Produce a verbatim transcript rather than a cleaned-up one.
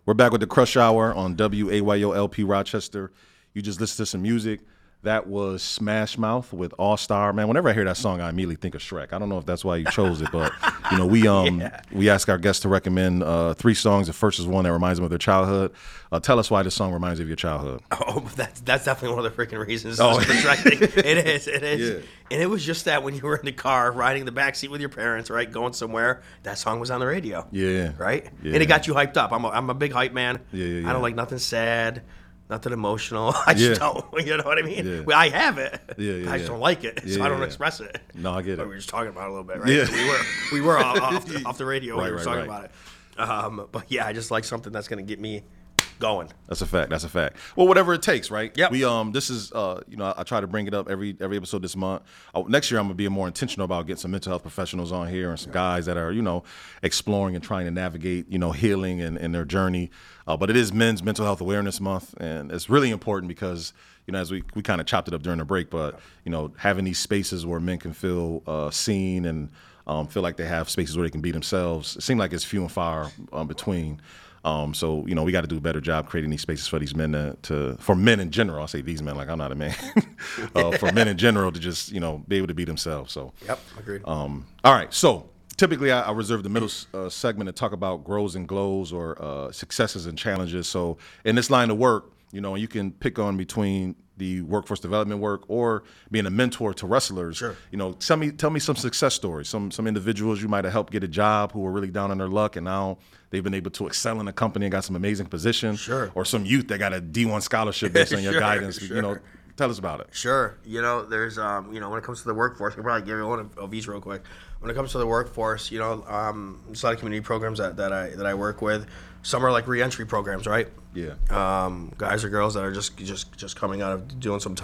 We're back with the Crush Hour on W A Y O L P Rochester. You just listened to some music. That was Smash Mouth with All Star. Man, whenever I hear that song, I immediately think of Shrek. I don't know if that's why you chose it, but you know, we um yeah. we ask our guests to recommend uh, three songs. The first is one that reminds them of their childhood. Uh, tell us why this song reminds you of your childhood. Oh, that's that's definitely one of the freaking reasons. Oh. The Shrek thing. It is, it is. Yeah. And it was just that when you were in the car riding the back seat with your parents, right, going somewhere, that song was on the radio. Yeah. Right? Yeah. And it got you hyped up. I'm a, I'm a big hype man. Yeah, yeah, yeah. I don't like nothing sad. Nothing emotional. I just yeah. don't. You know what I mean? Yeah. Well, I have it. Yeah, yeah, I just yeah. don't like it, yeah, so I don't yeah. express it. No, I get it. But we were just talking about it a little bit, right? Yeah. So we were we were off, off, the, off the radio when right, we were right, talking right. about it. Um, but yeah, I just like something that's going to get me going. That's a fact. That's a fact. Well, whatever it takes, right? Yep. We um, this is uh, you know, I, I try to bring it up every every episode this month. Uh, next year, I'm gonna be more intentional about getting some mental health professionals on here and some guys that are you know exploring and trying to navigate you know healing and, and their journey. Uh, but it is Men's Mental Health Awareness Month, and it's really important because you know as we we kind of chopped it up during the break, but you know having these spaces where men can feel uh, seen and um, feel like they have spaces where they can be themselves. It seems like it's few and far um, between. Um, so you know we got to do a better job creating these spaces for these men to, to for men in general. I say these men like I'm not a man. uh, for men in general to just you know be able to be themselves. So yep, agreed. Um, all right, so typically I, I reserve the middle uh, segment to talk about grows and glows or uh, successes and challenges. So in this line of work, you know, you can pick on between the workforce development work or being a mentor to wrestlers. Sure. You know, tell me tell me some success stories. Some some individuals you might have helped get a job who were really down on their luck and now they've been able to excel in the company and got some amazing positions. Sure. Or some youth that got a D one scholarship based on your Sure, guidance. sure. You know, tell us about it. Sure. You know, there's, um, you know, when it comes to the workforce, I can probably give you one of, of these real quick. When it comes to the workforce, you know, um, there's a lot of community programs that, that I that I work with. Some are like reentry programs, right? Yeah. Um, guys or girls that are just just just coming out of doing some